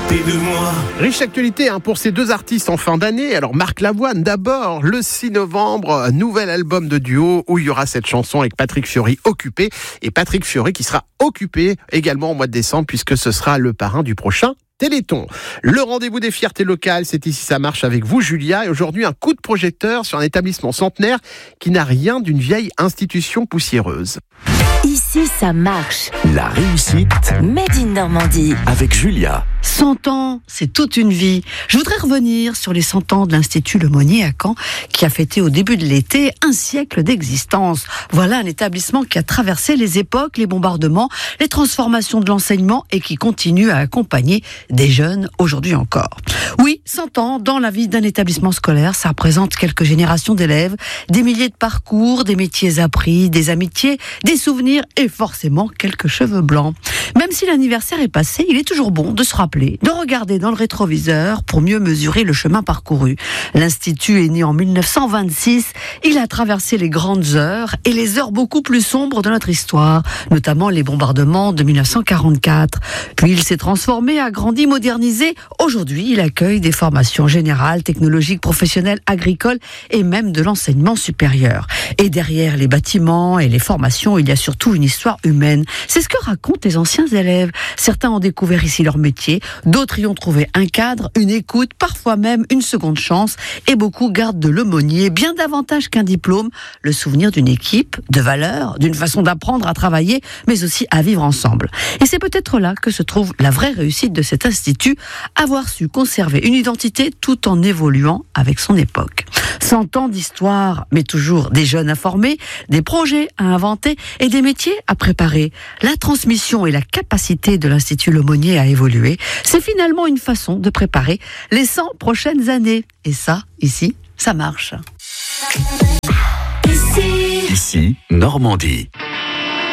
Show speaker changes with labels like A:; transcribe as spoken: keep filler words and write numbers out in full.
A: côté de moi.
B: Riche actualité hein, pour ces deux artistes en fin d'année. Alors Marc Lavoine d'abord, le six novembre, nouvel album de duo où il y aura cette chanson avec Patrick Fiori, Occupé. Et Patrick Fiori qui sera occupé également au mois de décembre puisque ce sera le parrain du prochain Téléthon. Le rendez-vous des fiertés locales, c'est ici ça marche avec vous Julia. Et aujourd'hui un coup de projecteur sur un établissement centenaire qui n'a rien d'une vieille institution poussiéreuse.
C: Ici ça marche.
D: La réussite
C: Made in Normandie.
D: avec Julia.
E: cent ans, c'est toute une vie. Je voudrais revenir sur les cent ans de l'Institut Lemonnier à Caen, qui a fêté au début de l'été un siècle d'existence. Voilà un établissement qui a traversé les époques, les bombardements, les transformations de l'enseignement et qui continue à accompagner des jeunes aujourd'hui encore. Oui, cent ans dans la vie d'un établissement scolaire, ça représente quelques générations d'élèves, des milliers de parcours, des métiers appris, des amitiés, des souvenirs et forcément quelques cheveux blancs. Même si l'anniversaire est passé, il est toujours bon de se rappeler, de regarder dans le rétroviseur pour mieux mesurer le chemin parcouru. L'Institut est né en mille neuf cent vingt-six, il a traversé les grandes heures et les heures beaucoup plus sombres de notre histoire, notamment les bombardements de mille neuf cent quarante-quatre. Puis il s'est transformé, agrandi, modernisé. Aujourd'hui, il accueille des formations générales, technologiques, professionnelles, agricoles et même de l'enseignement supérieur. Et derrière les bâtiments et les formations, il y a surtout une histoire humaine. C'est ce que racontent les anciens élèves. Certains ont découvert ici leur métier, d'autres y ont trouvé un cadre, une écoute, parfois même une seconde chance, et beaucoup gardent de l'aumônier, bien davantage qu'un diplôme, le souvenir d'une équipe, de valeurs, d'une façon d'apprendre à travailler, mais aussi à vivre ensemble. Et c'est peut-être là que se trouve la vraie réussite de cet institut, avoir su conserver une identité tout en évoluant avec son époque. Cent ans d'histoire, mais toujours des jeunes à former, des projets à inventer et des métiers à préparer. La transmission et la capacité de l'Institut Lemonnier à évoluer, c'est finalement une façon de préparer les cent prochaines années. Et ça, ici, ça marche.
C: Ici.
D: Ici, Normandie.